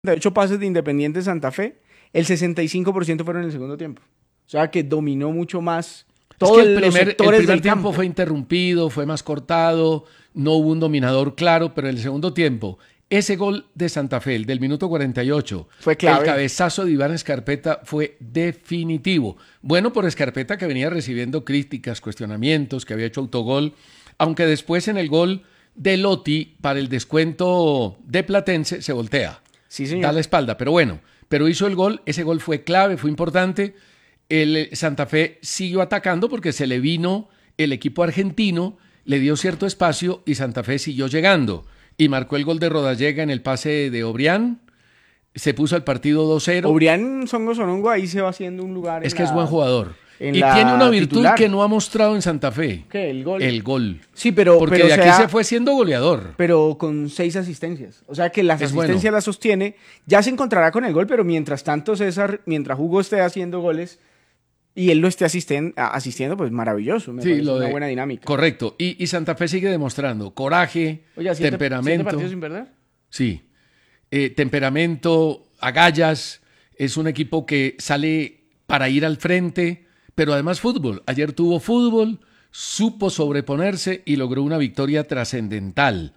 8 pases de Independiente Santa Fe, el 65% fueron en el segundo tiempo. O sea que dominó mucho más todos los sectores el primer del tiempo campo. fue interrumpido, fue más cortado, no hubo un dominador claro, pero en el segundo tiempo, ese gol de Santa Fe, el del minuto 48, Fue clave. el cabezazo de Iván Escarpeta fue definitivo. Bueno por Escarpeta, que venía recibiendo críticas, cuestionamientos, que había hecho autogol, aunque después en el gol de Lotti para el descuento de Platense se voltea. Sí, señor. Da la espalda, pero bueno, pero hizo el gol, ese gol fue clave, fue importante. El Santa Fe siguió atacando porque se le vino el equipo argentino, le dio cierto espacio y Santa Fe siguió llegando. Y marcó el gol de Rodallega en el pase de Obrián, se puso al partido 2-0. Obrián Songo Sonongo ahí se va haciendo un lugar. Es que es buen jugador. en Y la tiene una virtud titular. que no ha mostrado en Santa Fe. ¿Qué? El gol. El gol. Sí, pero Porque de aquí se fue siendo goleador. Pero con 6 asistencias. O sea que las Es asistencias bueno. las sostiene. Ya se encontrará con el gol, pero mientras tanto, César, mientras Hugo esté haciendo goles y él lo esté asistiendo, pues maravilloso. Me parece una buena dinámica. Correcto. Y Santa Fe sigue demostrando coraje, Oye, ¿siete temperamento. partidos sin perder? Sí. Temperamento, agallas. Es un equipo que sale para ir al frente, pero además fútbol. Ayer tuvo fútbol, supo sobreponerse y logró una victoria trascendental.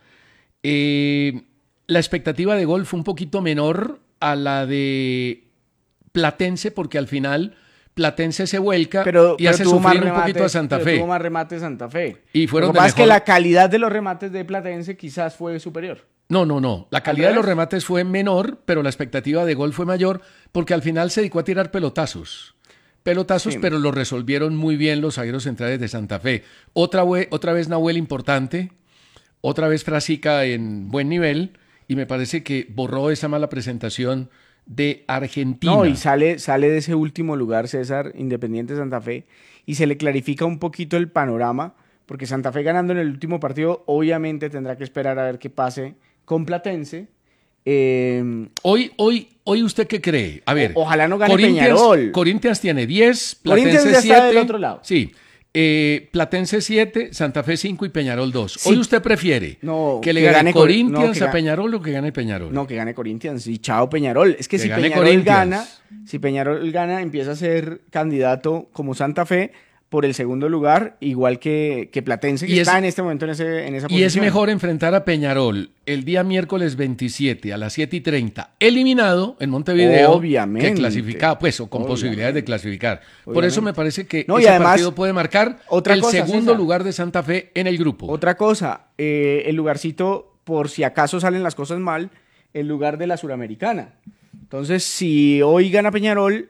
La expectativa de gol fue un poquito menor a la de Platense, porque al final Platense se vuelca y hace tuvo sufrir un poquito a Santa Fe. Tuvo más remates Santa Fe. Y fueron Lo que de pasa es que mejor- la calidad de los remates de Platense quizás fue superior. No. La calidad de los revés? remates fue menor, pero la expectativa de gol fue mayor, porque al final se dedicó a tirar pelotazos. Sí. Pero lo resolvieron muy bien los zagueros centrales de Santa Fe. Otra vez Nahuel importante, otra vez Frasica en buen nivel, y me parece que borró esa mala presentación de Argentina. No, y sale de ese último lugar, César, Independiente Santa Fe, y se le clarifica un poquito el panorama, porque Santa Fe ganando en el último partido, obviamente tendrá que esperar a ver qué pase con Platense. Hoy ¿usted qué cree? A ver, Ojalá no gane Peñarol. Corinthians tiene 10, Corinthians Platense ya 7. está del otro lado. Sí. Platense 7, Santa Fe 5 y Peñarol 2. Sí. Hoy usted prefiere No, que le que gane gane Corinthians no, a Peñarol o que gane Peñarol. No, que gane Corinthians y chao Peñarol. Es que Que gane Corinthians. Si Peñarol gana, empieza a ser candidato como Santa Fe por el segundo lugar, igual que Platense, que está en este momento en esa posición. Y es mejor enfrentar a Peñarol el día miércoles 27 a las 7:30, eliminado en Montevideo, Obviamente. que clasificaba, pues, o con Obviamente. posibilidades de clasificar. Por Obviamente. eso me parece que No, y ese además, partido puede marcar otra el cosa, segundo César. lugar de Santa Fe en el grupo. Otra cosa, el lugarcito, por si acaso salen las cosas mal, el lugar de la Suramericana. Entonces, si hoy gana Peñarol,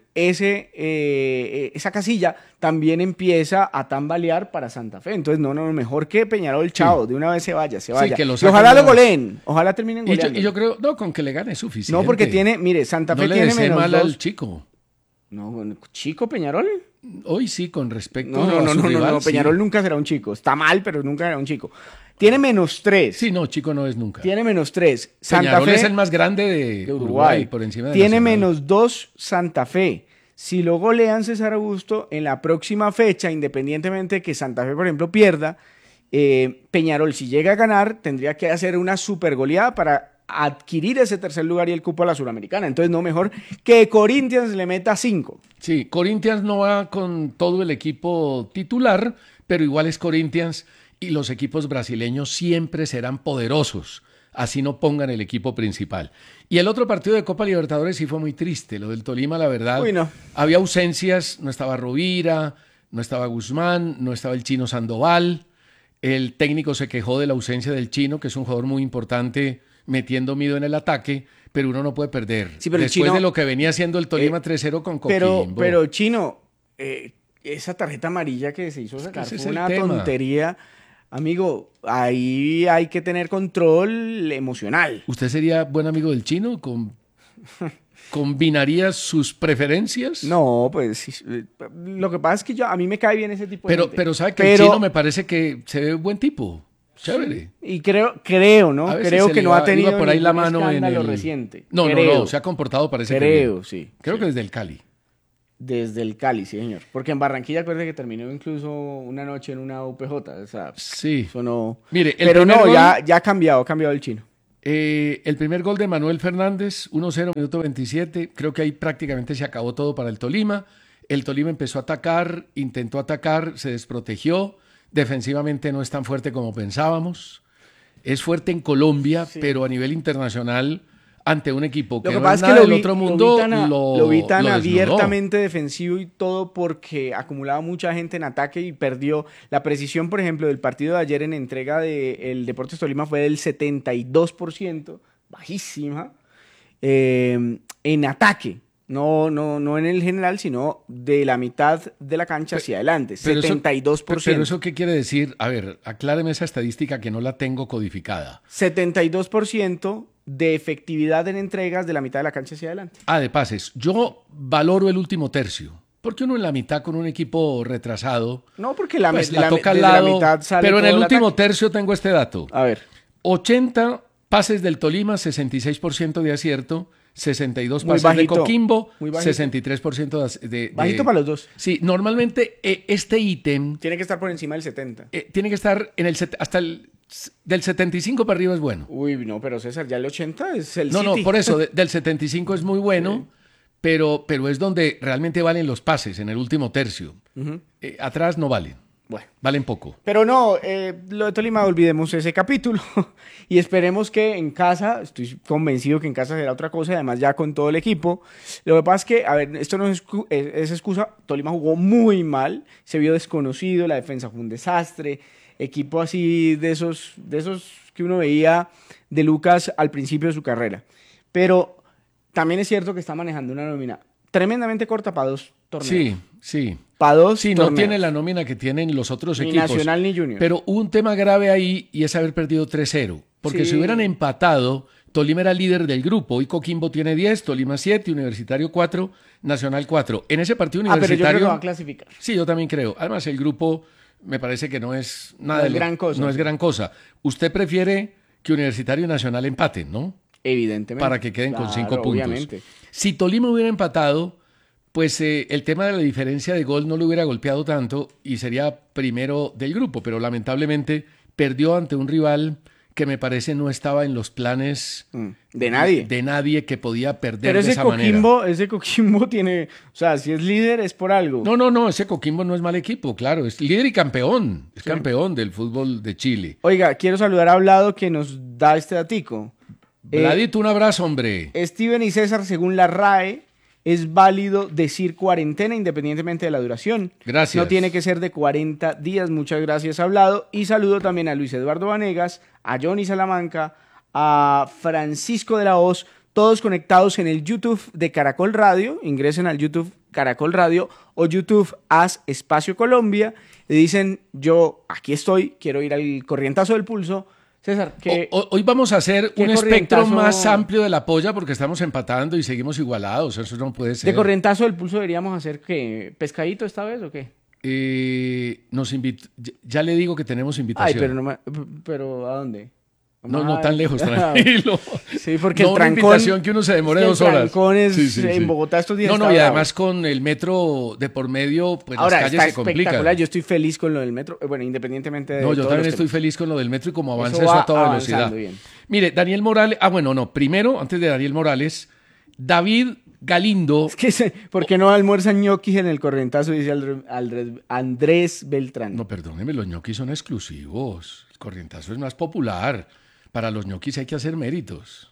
esa casilla también empieza a tambalear para Santa Fe. Entonces, no, mejor que Peñarol, chao, de una vez se vaya. que lo Y saquen ojalá lo más. goleen, ojalá terminen goleando. Y yo creo, no, con que le gane es suficiente. No, porque mire, Santa Fe no le tiene desee menos mal 2. al chico. No, bueno, chico Peñarol. Hoy sí, con respecto No, a su rival, no, sí. Peñarol nunca será un chico. Está mal, pero nunca será un chico. Tiene -3. Sí, no, chico no es nunca. Tiene -3. Santa Peñarol Fe es el más grande de Uruguay, por encima de Tiene Nacional. -2 Santa Fe. Si lo golean César Augusto, en la próxima fecha, independientemente de que Santa Fe, por ejemplo, pierda, Peñarol, si llega a ganar, tendría que hacer una super goleada para adquirir ese tercer lugar y el cupo a la Suramericana. Entonces, no mejor que Corinthians le meta 5. Sí, Corinthians no va con todo el equipo titular, pero igual es Corinthians y los equipos brasileños siempre serán poderosos, así no pongan el equipo principal. Y el otro partido de Copa Libertadores sí fue muy triste, lo del Tolima, la verdad. Uy, no. Había ausencias, no estaba Rovira, no estaba Guzmán, no estaba el Chino Sandoval. El técnico se quejó de la ausencia del Chino, que es un jugador muy importante metiendo miedo en el ataque, pero uno no puede perder. Sí, pero el después Chino- de lo que venía haciendo el Tolima 3-0 con Coquimbo. Pero Chino, esa tarjeta amarilla que se hizo sacar Ese es fue el una tema. tontería. Amigo, ahí hay que tener control emocional. ¿Usted sería buen amigo del Chino? ¿Combinaría sus preferencias? No, pues sí, lo que pasa es que a mí me cae bien ese tipo de gente. Pero sabe que el Chino me parece que se ve buen tipo. Chévere. Y creo, ¿no? A veces Creo se que le no va- ha tenido iba por ahí la ningún mano en escándalo el... reciente. No, Creo. no, se ha comportado, parece que Creo, bien. sí. Creo sí. que desde el Cali. Desde el Cali, sí, señor. Porque en Barranquilla, acuérdate que terminó incluso una noche en una UPJ. O sea, Sí. eso no... Mire, el Pero primer no, gol- ya ha cambiado el Chino. El primer gol de Manuel Fernández, 1-0, minuto 27. Creo que ahí prácticamente se acabó todo para el Tolima. El Tolima empezó a atacar, intentó atacar, se desprotegió. Defensivamente no es tan fuerte como pensábamos. Es fuerte en Colombia, sí, pero a nivel internacional, ante un equipo que no es nada del otro mundo, lo vi tan abiertamente defensivo y todo porque acumulaba mucha gente en ataque y perdió. La precisión, por ejemplo, del partido de ayer en entrega del Deportes Tolima fue del 72%, bajísima, en ataque. No en el general, sino de la mitad de la cancha hacia adelante, pero 72%. Pero ¿eso qué quiere decir? A ver, acláreme esa estadística que no la tengo codificada. 72% de efectividad en entregas de la mitad de la cancha hacia adelante. De pases. Yo valoro el último tercio. Porque uno en la mitad con un equipo retrasado... No, porque la toca al lado, la mitad sale. Pero en el último ataque. tercio tengo este dato. A ver. 80 pases del Tolima, 66% de acierto... 62 muy pases bajito, de Coquimbo, 63% de... Bajito para los dos. Sí, normalmente este ítem... Tiene que estar por encima del 70. Tiene que estar en el hasta el... Del 75 para arriba es bueno. Uy, no, pero César, ya el 80 es el No, City. no, por eso, del 75 es muy bueno, sí, pero es donde realmente valen los pases, en el último tercio. Atrás no valen. Bueno, valen poco. Pero no, lo de Tolima, olvidemos ese capítulo y esperemos que en casa, estoy convencido que en casa será otra cosa, y además ya con todo el equipo. Lo que pasa es que, a ver, esto no es excusa, Tolima jugó muy mal, se vio desconocido, la defensa fue un desastre, equipo así de esos que uno veía de Lucas al principio de su carrera. Pero también es cierto que está manejando una nómina tremendamente corta para dos torneos. Sí, sí. Para dos torneos. No tiene la nómina que tienen los otros ni equipos. Ni Nacional ni Junior. Pero hubo un tema grave ahí y es haber perdido 3-0. Porque si hubieran empatado, Tolima era líder del grupo. Hoy Coquimbo tiene 10, Tolima 7, Universitario 4, Nacional 4. En ese partido universitario... pero yo creo que va a clasificar. Sí, yo también creo. Además, el grupo me parece que no es nada no es gran cosa. No es gran cosa. Usted prefiere que Universitario y Nacional empaten, ¿no? Evidentemente. Para que queden con 5 puntos. Obviamente. Si Tolima hubiera empatado, pues el tema de la diferencia de gol no lo hubiera golpeado tanto y sería primero del grupo, pero lamentablemente perdió ante un rival que me parece no estaba en los planes de nadie. De nadie que podía perder pero de esa manera. Pero ese Coquimbo tiene, o sea, si es líder es por algo. No, ese Coquimbo no es mal equipo, claro, es líder y campeón, es campeón del fútbol de Chile. Oiga, quiero saludar a Vlado que nos da este datico. Vladito, un abrazo, hombre. Steven y César, según la RAE, es válido decir cuarentena independientemente de la duración. Gracias. No tiene que ser de 40 días. Muchas gracias, Hablado. Y saludo también a Luis Eduardo Vanegas, a Johnny Salamanca, a Francisco de la Hoz, todos conectados en el YouTube de Caracol Radio. Ingresen al YouTube Caracol Radio o YouTube Haz Espacio Colombia. Y dicen, yo aquí estoy, quiero ir al corrientazo del pulso. César, hoy vamos a hacer un espectro más amplio de la polla porque estamos empatando y seguimos igualados. Eso no puede ser. ¿De corrientazo del pulso deberíamos hacer qué? ¿Pescadito esta vez o qué? Nos ya le digo que tenemos invitación. Ay, pero ¿a dónde? No tan lejos, tranquilo. Sí, porque no el trancón... una invitación que uno se demore 2 horas. El trancón es en Bogotá estos días. No, y además con el metro de por medio, pues ahora, las calles se complican. Yo estoy feliz con lo del metro, bueno, independientemente de yo también estoy feliz con lo del metro y como avanza eso a toda velocidad. Bien. Mire, Daniel Morales... primero, antes de Daniel Morales, David Galindo... Es que, ¿por qué no almuerzan ñoquis en el corrientazo? Dice Andrés Beltrán. No, perdóneme, los ñoquis son exclusivos. El corrientazo es más popular. Para los ñoquis hay que hacer méritos.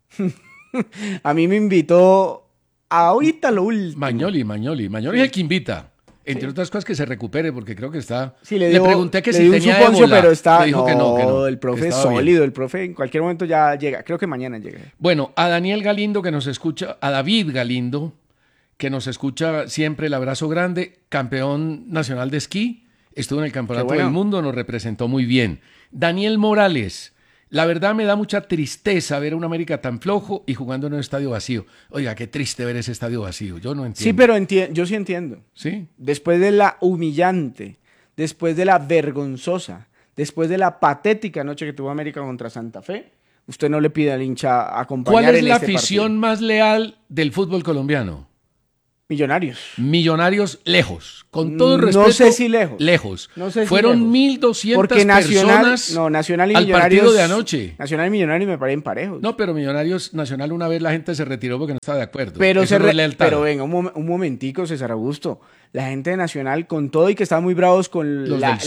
A mí me invitó ahorita lo último. Magnoli es el que invita. Entre otras cosas que se recupere porque creo que está... Sí, le pregunté que si tenía suponcio, ébola. Pero está... Me dijo que no. El profe es sólido. Bien. El profe en cualquier momento ya llega. Creo que mañana llega. Bueno, a Daniel Galindo que nos escucha, a David Galindo que nos escucha siempre, el abrazo grande, campeón nacional de esquí, estuvo en el Campeonato del Mundo, nos representó muy bien. Daniel Morales... La verdad me da mucha tristeza ver a un América tan flojo y jugando en un estadio vacío. Oiga, qué triste ver ese estadio vacío. Yo no entiendo. Sí, pero yo sí entiendo. ¿Sí? Después de la humillante, después de la vergonzosa, después de la patética noche que tuvo América contra Santa Fe, usted no le pide al hincha acompañar. ¿Cuál es la afición más leal del fútbol colombiano? Millonarios lejos. Con todo el respeto. No sé si lejos. Lejos. No sé si Fueron lejos. 1.200 Porque personas Nacional y al Millonarios, partido de anoche. Nacional y Millonarios me parecen parejos. No, pero Millonarios Nacional una vez la gente se retiró porque no estaba de acuerdo. Pero, Eso no es lealtad. pero venga, un momentico, César Augusto. La gente de Nacional, con todo y que estaban muy bravos con la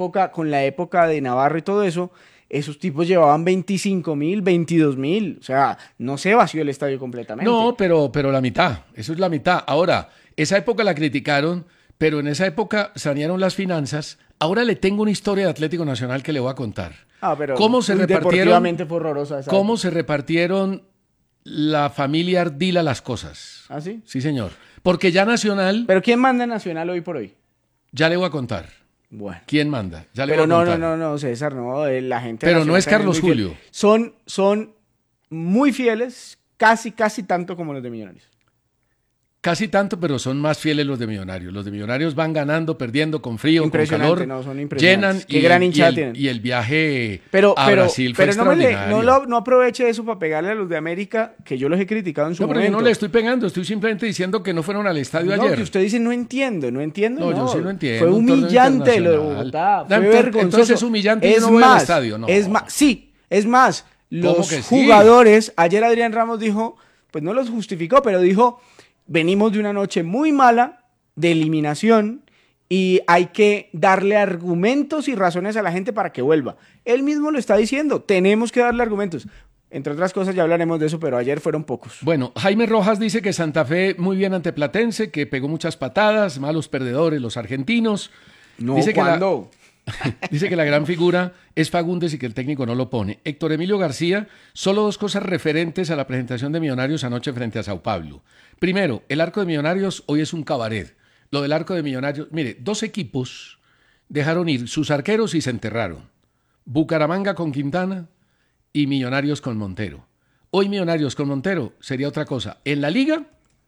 época de Navarro y todo eso, esos tipos llevaban 25.000, 22.000. O sea, no se vació el estadio completamente. No, pero la mitad. Eso es la mitad. Ahora, esa época la criticaron, pero en esa época sanearon las finanzas. Ahora le tengo una historia de Atlético Nacional que le voy a contar. Pero ¿Cómo se deportivamente fue horrorosa esa ¿Cómo época. se repartieron la familia Ardila las cosas? ¿Ah, sí? Sí, señor. Porque ya Nacional... ¿Pero quién manda en Nacional hoy por hoy? Ya le voy a contar. Bueno. ¿Quién manda? Ya le Pero voy a contar. no, César, no. La gente Pero Nacional no es también Carlos muy fiel. Julio. Son muy fieles, casi tanto como los de Millonarios. Casi tanto, pero son más fieles los de Millonarios. Los de Millonarios van ganando, perdiendo, con frío, con calor. No, son llenan Qué gran hinchada tienen. Y el viaje a Brasil fue extraordinario. No aproveche eso para pegarle a los de América, que yo los he criticado en su pero momento. yo no le estoy pegando, estoy simplemente diciendo que no fueron al estadio ayer. Que usted dice no entiendo. No, yo sí lo entiendo. Fue humillante lo de Bogotá, fue vergonzoso. Entonces es humillante y yo no voy al estadio. No. Es más, los jugadores, ayer Adrián Ramos dijo, pues no los justificó, pero dijo, venimos de una noche muy mala de eliminación y hay que darle argumentos y razones a la gente para que vuelva. Él mismo lo está diciendo, tenemos que darle argumentos. Entre otras cosas, ya hablaremos de eso, pero ayer fueron pocos. Bueno, Jaime Rojas dice que Santa Fe muy bien ante Platense, que pegó muchas patadas, malos perdedores los argentinos. No, dice ¿cuándo? Dice que la gran figura es Fagundes y que el técnico no lo pone. Héctor Emilio García, solo dos cosas referentes a la presentación de Millonarios anoche frente a Sao Paulo. Primero, el arco de Millonarios hoy es un cabaret. Lo del arco de Millonarios, mire, dos equipos dejaron ir sus arqueros y se enterraron. Bucaramanga con Quintana y Millonarios con Montero. Hoy Millonarios con Montero sería otra cosa. En la Liga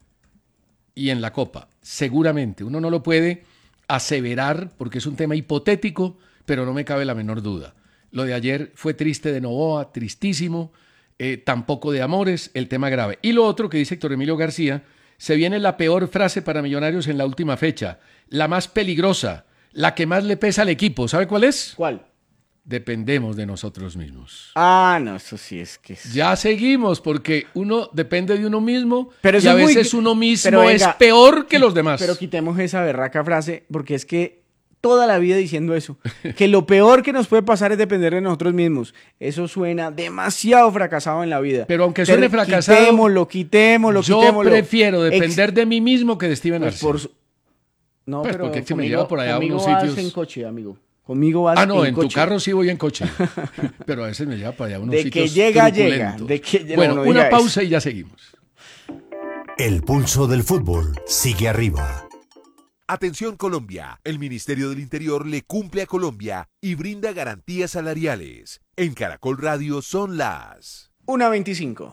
y en la Copa, seguramente. Uno no lo puede aseverar porque es un tema hipotético, pero no me cabe la menor duda. Lo de ayer fue triste de Novoa, tristísimo, tampoco de Amores, el tema grave. Y lo otro que dice Héctor Emilio García, se viene la peor frase para Millonarios en la última fecha, la más peligrosa, la que más le pesa al equipo. ¿Sabe cuál es? ¿Cuál? Dependemos de nosotros mismos. No, eso sí es que... Ya seguimos, porque uno depende de uno mismo pero y a veces uno mismo es peor que los demás. Pero quitemos esa berraca frase, porque es que toda la vida diciendo eso, que lo peor que nos puede pasar es depender de nosotros mismos. Eso suena demasiado fracasado en la vida. Pero aunque suene fracasado, quitémoslo. Yo prefiero depender de mí mismo que de Steven Arce. No, pues pero porque se me lleva por allá a unos vas sitios. En coche, amigo. Conmigo vas en coche. coche. Tu carro sí voy en coche. Pero a veces me lleva para allá a unos sitios De que llega. Bueno, una pausa y ya seguimos. El pulso del fútbol sigue arriba. Atención Colombia, el Ministerio del Interior le cumple a Colombia y brinda garantías salariales. En Caracol Radio son las 1:25.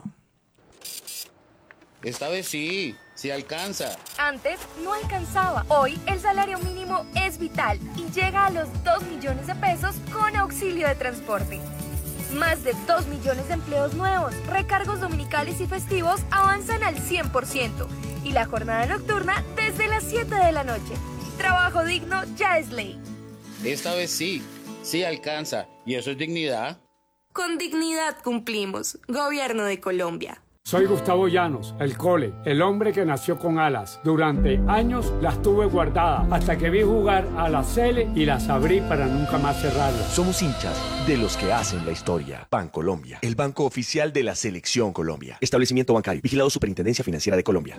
Esta vez sí alcanza. Antes no alcanzaba. Hoy el salario mínimo es vital y llega a los 2 millones de pesos con auxilio de transporte. Más de 2 millones de empleos nuevos, recargos dominicales y festivos avanzan al 100% y la jornada nocturna desde las 7 de la noche. Trabajo digno ya es ley. Esta vez sí alcanza. ¿Y eso es dignidad? Con dignidad cumplimos. Gobierno de Colombia. Soy Gustavo Llanos, el Cole, el hombre que nació con alas. Durante años las tuve guardadas hasta que vi jugar a la Sele y las abrí para nunca más cerrarlas. Somos hinchas de los que hacen la historia. Bancolombia, el banco oficial de la Selección Colombia. Establecimiento bancario, vigilado Superintendencia Financiera de Colombia.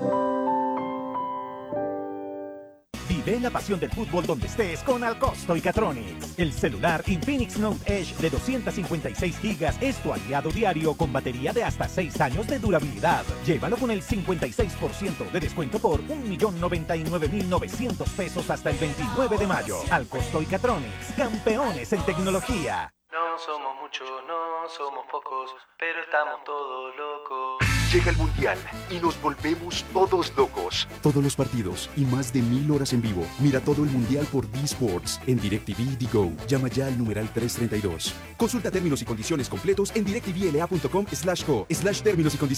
Vive la pasión del fútbol donde estés con Alcosto y Catronics. El celular Infinix Note Edge de 256 GB es tu aliado diario con batería de hasta 6 años de durabilidad. Llévalo con el 56% de descuento por 1.099.900 pesos hasta el 29 de mayo. Alcosto y Catronics, campeones en tecnología. No somos muchos, no somos pocos, pero estamos todos locos. Llega el Mundial y nos volvemos todos locos. Todos los partidos y más de 1000 horas en vivo. Mira todo el Mundial por D-Sports en DirecTV Go. Llama ya al numeral 332. Consulta términos y condiciones completos en directvla.com/go/términos y condiciones.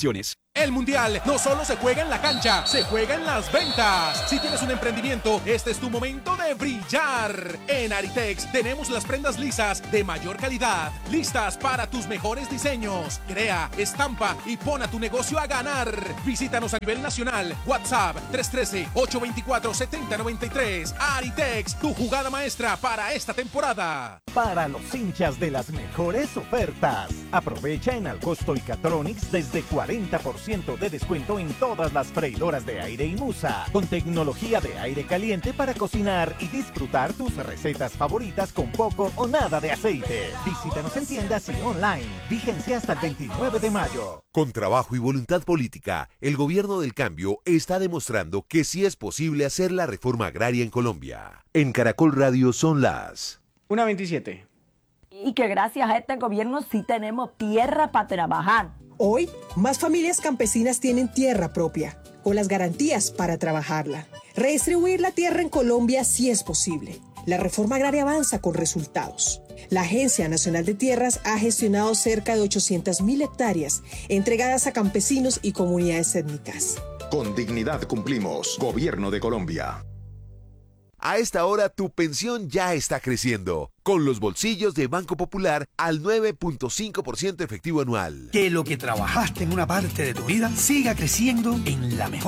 El Mundial no solo se juega en la cancha, se juega en las ventas. Si tienes un emprendimiento, este es tu momento de brillar. En Aritex tenemos las prendas lisas de mayor calidad, listas para tus mejores diseños. Crea, estampa y pon a tu negocio a ganar. Visítanos a nivel nacional. WhatsApp 313-824-7093. Aritex, tu jugada maestra para esta temporada. Para los hinchas de las mejores ofertas, aprovecha en Alcosto y Catronics desde 40% de descuento en todas las freidoras de aire y Musa, con tecnología de aire caliente para cocinar y disfrutar tus recetas favoritas con poco o nada de aceite. Visítanos en tiendas y online. Vigencia hasta el 29 de mayo. Con trabajo y voluntad política, el gobierno del cambio está demostrando que sí es posible hacer la reforma agraria en Colombia. En Caracol Radio son las 1:27. Y que gracias a este gobierno sí tenemos tierra para trabajar. Hoy, más familias campesinas tienen tierra propia, con las garantías para trabajarla. Redistribuir la tierra en Colombia sí es posible. La reforma agraria avanza con resultados. La Agencia Nacional de Tierras ha gestionado cerca de 800.000 hectáreas entregadas a campesinos y comunidades étnicas. Con dignidad cumplimos. Gobierno de Colombia. A esta hora tu pensión ya está creciendo, con los bolsillos de Banco Popular al 9.5% efectivo anual. Que lo que trabajaste en una parte de tu vida siga creciendo en la mejor